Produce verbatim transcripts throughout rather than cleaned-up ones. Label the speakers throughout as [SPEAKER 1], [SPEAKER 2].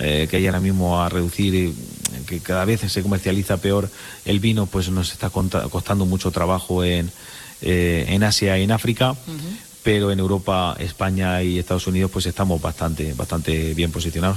[SPEAKER 1] eh, que hay ahora mismo a reducir, eh, que cada vez se comercializa peor el vino, pues nos está costando mucho trabajo en, eh, en Asia y en África. Uh-huh. Pero en Europa, España y Estados Unidos pues estamos bastante, bastante bien posicionados.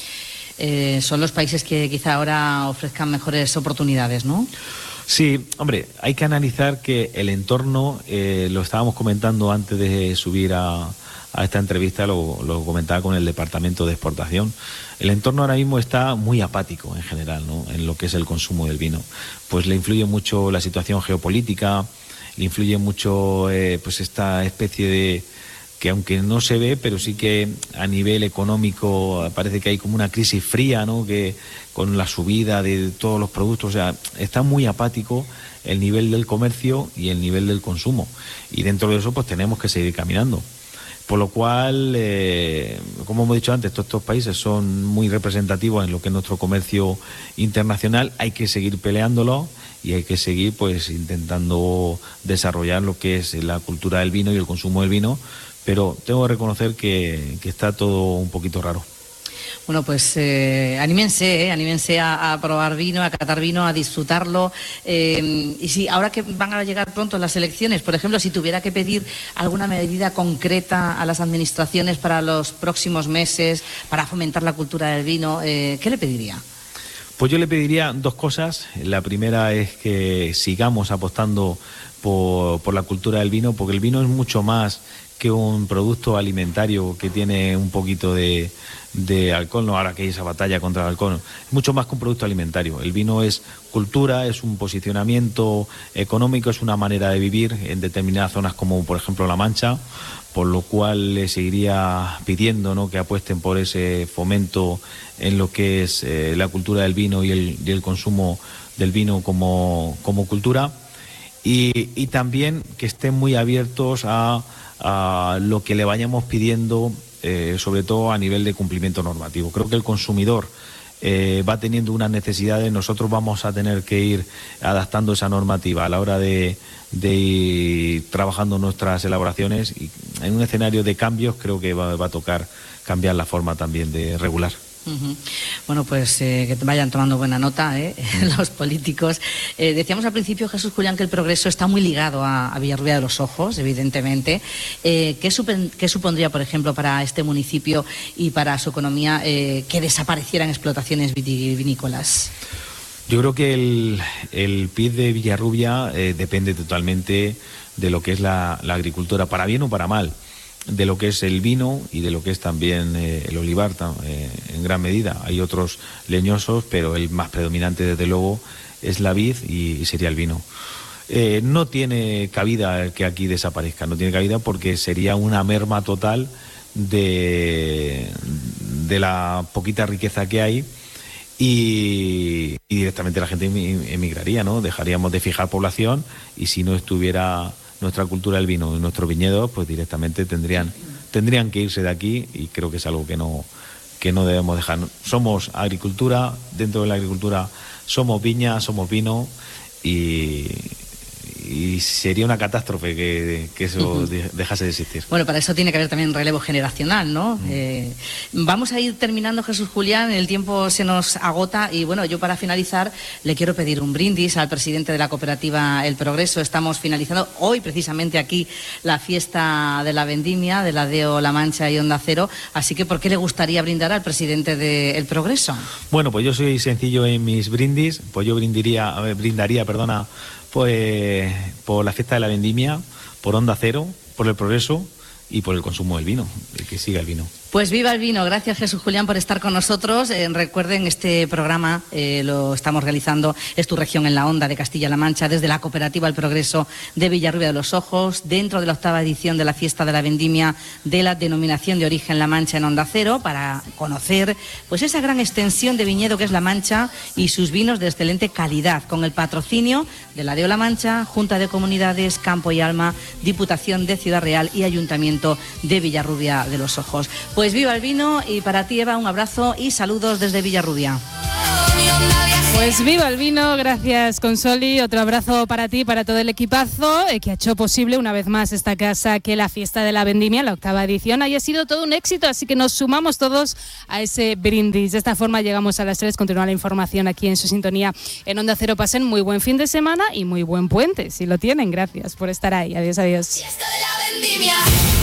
[SPEAKER 2] Eh, son los países que quizá ahora ofrezcan mejores oportunidades, ¿no?
[SPEAKER 1] Sí, hombre, hay que analizar que el entorno, eh, lo estábamos comentando antes de subir a, a esta entrevista, lo, lo comentaba con el Departamento de Exportación. El entorno ahora mismo está muy apático en general, ¿no?, en lo que es el consumo del vino. Pues le influye mucho la situación geopolítica, le influye mucho eh, pues esta especie de, que aunque no se ve, pero sí que a nivel económico parece que hay como una crisis fría, ¿no?, que con la subida de todos los productos, o sea, está muy apático el nivel del comercio y el nivel del consumo, y dentro de eso pues tenemos que seguir caminando. Por lo cual, eh, como hemos dicho antes, todos estos países son muy representativos en lo que es nuestro comercio internacional. Hay que seguir peleándolo y hay que seguir pues intentando desarrollar lo que es la cultura del vino y el consumo del vino, pero tengo que reconocer que, que está todo un poquito raro.
[SPEAKER 2] Bueno, pues eh, anímense, eh, anímense a, a probar vino, a catar vino, a disfrutarlo. Eh, y si ahora que van a llegar pronto las elecciones, por ejemplo, si tuviera que pedir alguna medida concreta a las administraciones para los próximos meses, para fomentar la cultura del vino, eh, ¿qué le pediría?
[SPEAKER 1] Pues yo le pediría dos cosas. La primera es que sigamos apostando por, por la cultura del vino, porque el vino es mucho más que un producto alimentario que tiene un poquito de, de alcohol, no ahora que hay esa batalla contra el alcohol, es mucho más que un producto alimentario. El vino es cultura, es un posicionamiento económico, es una manera de vivir en determinadas zonas como por ejemplo La Mancha, por lo cual le seguiría pidiendo, ¿no?, que apuesten por ese fomento en lo que es eh, la cultura del vino y el, y el consumo del vino como, como cultura, y, y también que estén muy abiertos a a lo que le vayamos pidiendo, eh, sobre todo a nivel de cumplimiento normativo. Creo que el consumidor eh, va teniendo unas necesidades, nosotros vamos a tener que ir adaptando esa normativa a la hora de, de ir trabajando nuestras elaboraciones, y en un escenario de cambios creo que va, va a tocar cambiar la forma también de regular.
[SPEAKER 2] Uh-huh. Bueno, pues eh, que vayan tomando buena nota, ¿eh? Uh-huh. Los políticos. Eh, decíamos al principio, Jesús Julián, que el progreso está muy ligado a, a Villarrubia de los Ojos, evidentemente. Eh, ¿qué, supen, ¿Qué supondría, por ejemplo, para este municipio y para su economía eh, que desaparecieran explotaciones vitivinícolas?
[SPEAKER 1] Yo creo que el, el P I B de Villarrubia eh, depende totalmente de lo que es la, la agricultura, para bien o para mal, de lo que es el vino y de lo que es también eh, el olivar, eh, en gran medida. Hay otros leñosos, pero el más predominante, desde luego, es la vid y, y sería el vino. Eh, no tiene cabida que aquí desaparezca, no tiene cabida porque sería una merma total de, de la poquita riqueza que hay, y, y directamente la gente emigraría, ¿no? Dejaríamos de fijar población, y si no estuviera nuestra cultura del vino y nuestros viñedos, pues directamente tendrían tendrían que irse de aquí, y creo que es algo que no que no debemos dejar. Somos agricultura, dentro de la agricultura somos viña, somos vino, y, y sería una catástrofe que, que eso uh-huh. dejase de existir.
[SPEAKER 2] Bueno, para eso tiene que haber también relevo generacional, ¿no? Uh-huh. Eh, vamos a ir terminando, Jesús Julián, el tiempo se nos agota, y bueno, yo para finalizar le quiero pedir un brindis al presidente de la cooperativa El Progreso. Estamos finalizando hoy precisamente aquí la fiesta de la vendimia de la D E O La Mancha y Onda Cero, así que ¿por qué le gustaría brindar al presidente de El Progreso?
[SPEAKER 1] Bueno, pues yo soy sencillo en mis brindis, pues yo brindaría, brindaría, perdona, pues por la fiesta de la vendimia, por Onda Cero, por El Progreso y por el consumo del vino, que siga el vino.
[SPEAKER 2] Pues viva el vino. Gracias, Jesús Julián, por estar con nosotros. Eh, recuerden, este programa eh, lo estamos realizando, es Tu Región en la Onda, de Castilla-La Mancha, desde la cooperativa El Progreso de Villarrubia de los Ojos, dentro de la octava edición de la fiesta de la vendimia de la denominación de origen La Mancha en Onda Cero, para conocer pues esa gran extensión de viñedo que es La Mancha y sus vinos de excelente calidad, con el patrocinio de la D E O La Mancha, Junta de Comunidades, Campo y Alma, Diputación de Ciudad Real y Ayuntamiento de Villarrubia de los Ojos. Pues viva el vino, y para ti, Eva, un abrazo y saludos desde Villarrubia.
[SPEAKER 3] Pues viva el vino, gracias Consoli, otro abrazo para ti, para todo el equipazo eh, que ha hecho posible una vez más esta casa, que la fiesta de la vendimia, la octava edición, haya sido todo un éxito, así que nos sumamos todos a ese brindis. De esta forma llegamos a las tres, continúa la información aquí en su sintonía en Onda Cero. Pasen muy buen fin de semana y muy buen puente, si lo tienen, gracias por estar ahí, adiós, adiós. Fiesta de la vendimia.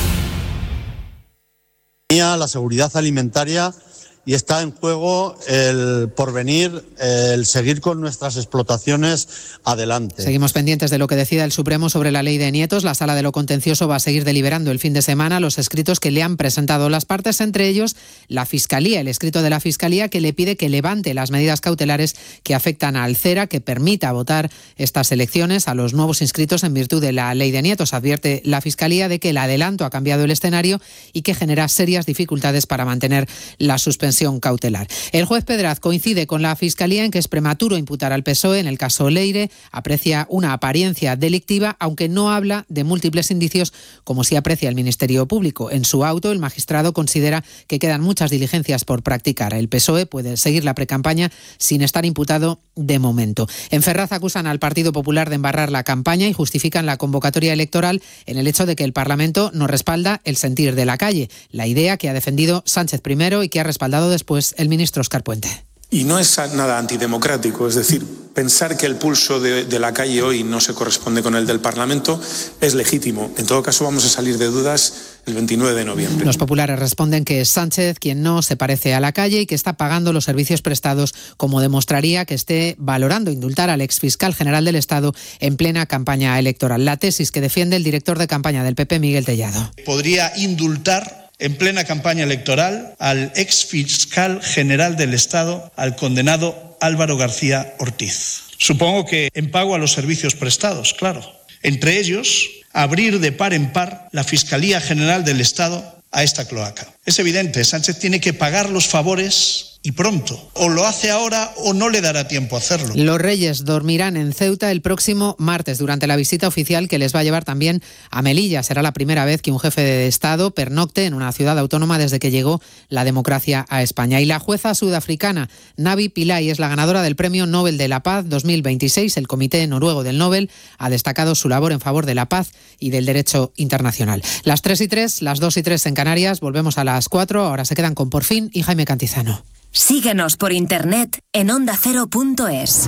[SPEAKER 4] La seguridad alimentaria y está en juego el porvenir, el seguir con nuestras explotaciones adelante.
[SPEAKER 5] Seguimos pendientes de lo que decida el Supremo sobre la ley de nietos. La Sala de lo Contencioso va a seguir deliberando el fin de semana los escritos que le han presentado las partes, entre ellos la Fiscalía, el escrito de la Fiscalía que le pide que levante las medidas cautelares que afectan a Alcera, que permita votar estas elecciones a los nuevos inscritos en virtud de la ley de nietos. Advierte la Fiscalía de que el adelanto ha cambiado el escenario y que genera serias dificultades para mantener la suspensión cautelar. El juez Pedraz coincide con la Fiscalía en que es prematuro imputar al P S O E en el caso Leire, aprecia una apariencia delictiva, aunque no habla de múltiples indicios como sí aprecia el Ministerio Público. En su auto, el magistrado considera que quedan muchas diligencias por practicar. El P S O E puede seguir la precampaña sin estar imputado de momento. En Ferraz acusan al Partido Popular de embarrar la campaña y justifican la convocatoria electoral en el hecho de que el Parlamento no respalda el sentir de la calle, la idea que ha defendido Sánchez primero y que ha respaldado después el ministro Óscar Puente.
[SPEAKER 6] Y no es nada antidemocrático, es decir, pensar que el pulso de, de la calle hoy no se corresponde con el del Parlamento es legítimo. En todo caso, vamos a salir de dudas el veintinueve de noviembre.
[SPEAKER 5] Los populares responden que es Sánchez quien no se parece a la calle y que está pagando los servicios prestados, como demostraría que esté valorando indultar al exfiscal general del Estado en plena campaña electoral. La tesis que defiende el director de campaña del P P, Miguel Tellado.
[SPEAKER 7] Podría indultar en plena campaña electoral al ex fiscal general del Estado, al condenado Álvaro García Ortiz. Supongo que en pago a los servicios prestados, claro. Entre ellos, abrir de par en par la Fiscalía General del Estado a esta cloaca. Es evidente, Sánchez tiene que pagar los favores y pronto. O lo hace ahora o no le dará tiempo a hacerlo.
[SPEAKER 5] Los Reyes dormirán en Ceuta el próximo martes durante la visita oficial que les va a llevar también a Melilla. Será la primera vez que un jefe de Estado pernocte en una ciudad autónoma desde que llegó la democracia a España. Y la jueza sudafricana Navi Pillay es la ganadora del Premio Nobel de la Paz dos mil veintiséis. El Comité Noruego del Nobel ha destacado su labor en favor de la paz y del derecho internacional. Las tres y tres, las dos y tres en Canarias. Volvemos a las cuatro. Ahora se quedan con Por Fin y Jaime Cantizano.
[SPEAKER 8] Síguenos por internet en onda cero punto es.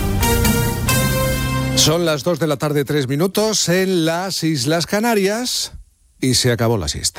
[SPEAKER 9] Son las dos de la tarde, tres minutos en las Islas Canarias y se acabó la siesta.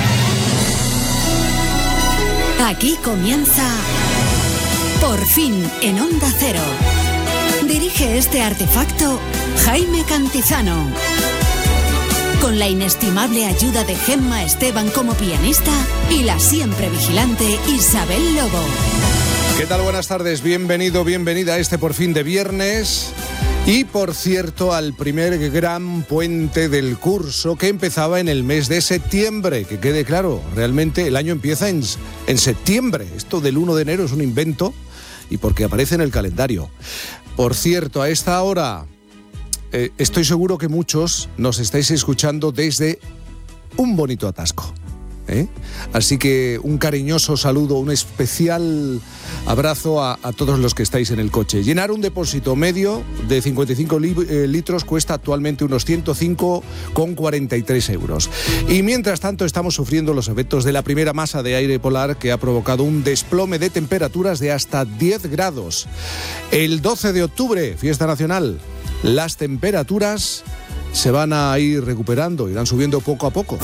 [SPEAKER 8] Aquí comienza Por Fin en Onda Cero. Dirige este artefacto Jaime Cantizano. Con la inestimable ayuda de Gemma Esteban como pianista y la siempre vigilante Isabel Lobo.
[SPEAKER 9] ¿Qué tal? Buenas tardes, bienvenido, bienvenida a este Por Fin de viernes. Y por cierto, al primer gran puente del curso que empezaba en el mes de septiembre. Que quede claro, realmente el año empieza en, en septiembre. Esto del uno de enero es un invento y porque aparece en el calendario. Por cierto, a esta hora... Eh, estoy seguro que muchos nos estáis escuchando desde un bonito atasco, ¿eh? Así que un cariñoso saludo, un especial abrazo a, a todos los que estáis en el coche. Llenar un depósito medio de cincuenta y cinco li, eh, litros cuesta actualmente unos ciento cinco con cuarenta y tres euros. Y mientras tanto estamos sufriendo los efectos de la primera masa de aire polar que ha provocado un desplome de temperaturas de hasta diez grados. El doce de octubre, fiesta nacional. Las temperaturas se van a ir recuperando, irán subiendo poco a poco.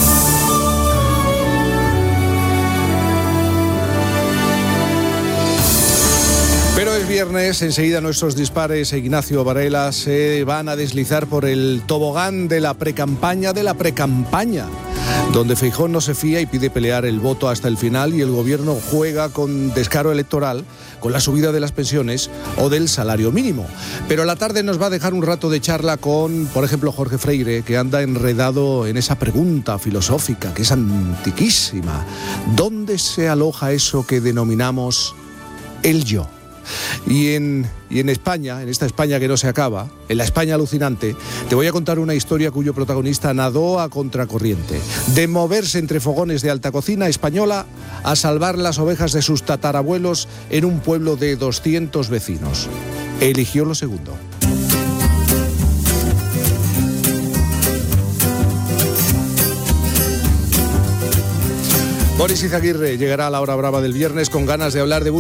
[SPEAKER 9] Pero es viernes, enseguida nuestros dispares e Ignacio Varela se van a deslizar por el tobogán de la precampaña de la precampaña, donde Feijóo no se fía y pide pelear el voto hasta el final y el gobierno juega con descaro electoral con la subida de las pensiones o del salario mínimo. Pero la tarde nos va a dejar un rato de charla con, por ejemplo, Jorge Freire, que anda enredado en esa pregunta filosófica que es antiquísima. ¿Dónde se aloja eso que denominamos el yo? Y en, y en España, en esta España que no se acaba, en la España alucinante, te voy a contar una historia cuyo protagonista nadó a contracorriente. De moverse entre fogones de alta cocina española a salvar las ovejas de sus tatarabuelos en un pueblo de doscientos vecinos. Eligió lo segundo. Boris Izaguirre llegará a la hora brava del viernes con ganas de hablar de